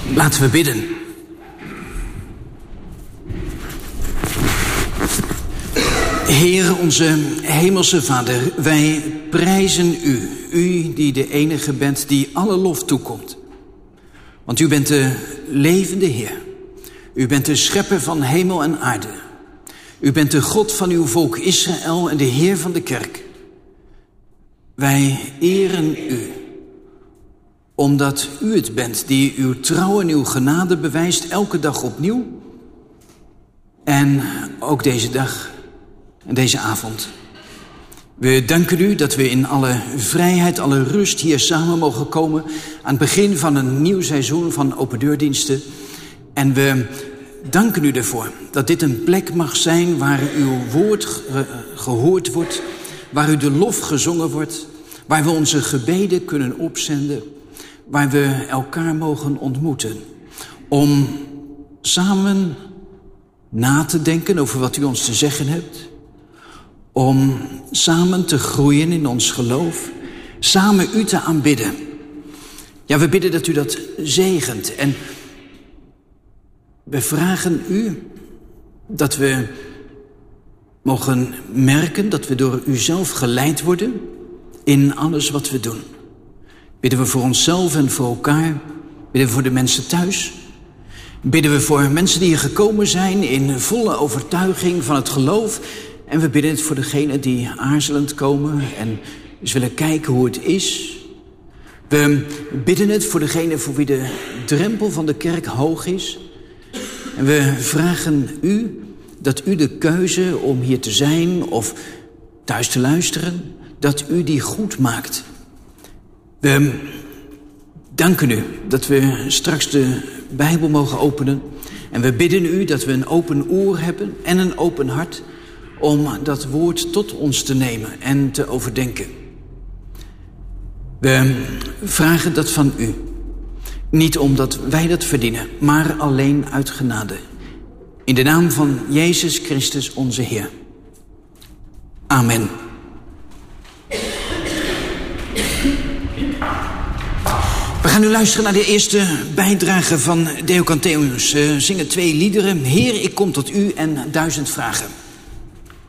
Laten we bidden. Heer, onze hemelse Vader, wij prijzen u. U die de enige bent die alle lof toekomt. Want u bent de levende Heer. U bent de schepper van hemel en aarde. U bent de God van uw volk Israël en de Heer van de kerk. Wij eren u, omdat u het bent die uw trouw en uw genade bewijst elke dag opnieuw. En ook deze dag en deze avond. We danken u dat we in alle vrijheid, alle rust hier samen mogen komen aan het begin van een nieuw seizoen van open deurdiensten. En we danken u ervoor dat dit een plek mag zijn waar uw woord gehoord wordt, waar u de lof gezongen wordt, waar we onze gebeden kunnen opzenden, waar we elkaar mogen ontmoeten. Om samen na te denken over wat u ons te zeggen hebt. Om samen te groeien in ons geloof. Samen u te aanbidden. Ja, we bidden dat u dat zegent. En we vragen u dat we mogen merken dat we door u zelf geleid worden in alles wat we doen. Bidden we voor onszelf en voor elkaar. Bidden we voor de mensen thuis. Bidden we voor mensen die hier gekomen zijn in volle overtuiging van het geloof. En we bidden het voor degenen die aarzelend komen en dus willen kijken hoe het is. We bidden het voor degenen voor wie de drempel van de kerk hoog is. En we vragen u dat u de keuze om hier te zijn of thuis te luisteren, dat u die goed maakt. We danken u dat we straks de Bijbel mogen openen. En we bidden u dat we een open oor hebben en een open hart om dat woord tot ons te nemen en te overdenken. We vragen dat van u. Niet omdat wij dat verdienen, maar alleen uit genade. In de naam van Jezus Christus onze Heer. Amen. We gaan nu luisteren naar de eerste bijdrage van Deo Canteus. Zingen 2 liederen. Heer, ik kom tot u en 1000 vragen.